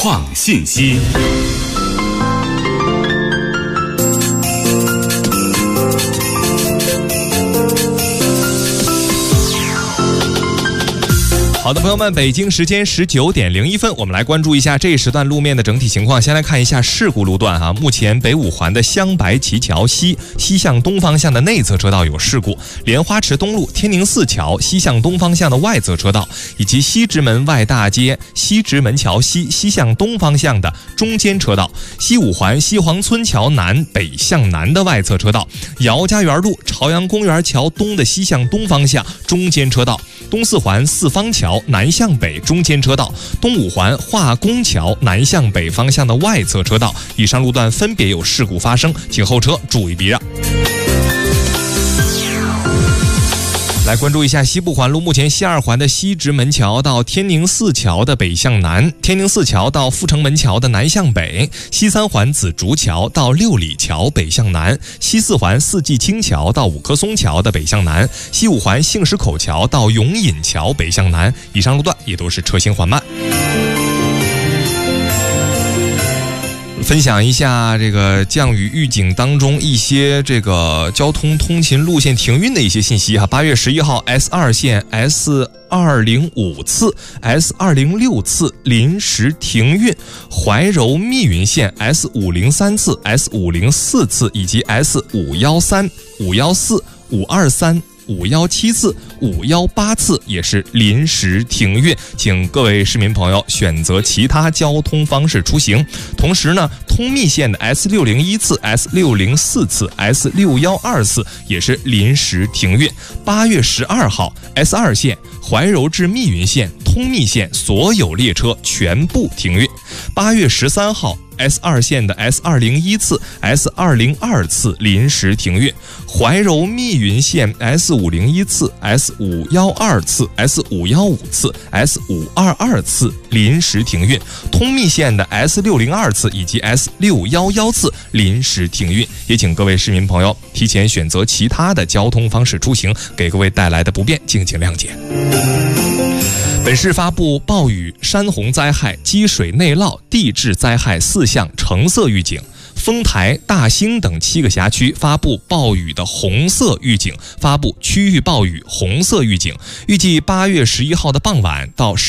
创信息。 好的，朋友们，北京时间19点01分，我们来关注一下这一时段路面的整体情况。先来看一下事故路段目前北五环的湘白旗桥西向东方向的内侧车道有事故，莲花池东路天宁寺桥西向东方向的外侧车道，以及西直门外大街西直门桥西向东方向的中间车道，西五环西黄村桥南北向南的外侧车道，姚家园路朝阳公园桥东的西向东方向中间车道，东四环四方桥南向北中间车道，东五环化工桥南向北方向的外侧车道。以上路段分别有事故发生，请后车注意避让。来关注一下西部环路，目前西二环的西直门桥到天宁寺桥的北向南，天宁寺桥到阜成门桥的南向北，西三环紫竹桥到六里桥北向南，西四环四季青桥到五棵松桥的北向南，西五环杏石口桥到永隐桥北向南。以上路段也都是车行缓慢。分享一下这个降雨预警当中一些这个交通通勤路线停运的一些信息8月11号 S2 线 S205 次 S206 次临时停运，怀柔密云线 S503 次 S504 次以及 S513 514 523 517次518次也是临时停运，请各位市民朋友选择其他交通方式出行。同时呢，通密线的 S601 次 S604 次 S612 次也是临时停运。8月12号 S2 线怀柔至密云线通密线所有列车全部停运。8月13号S2 线的 S201 次 S202 次临时停运，怀柔密云线 S501 次 S512 次 S515 次 S522 次临时停运，通密线的 S602 次以及 S611 次临时停运。也请各位市民朋友提前选择其他的交通方式出行，给各位带来的不便敬请谅解。本市发布暴雨、山洪灾害、积水内涝、地质灾害4项橙色预警，丰台、大兴等7个辖区发布暴雨的红色预警，发布区域暴雨红色预警。预计8月11号的傍晚到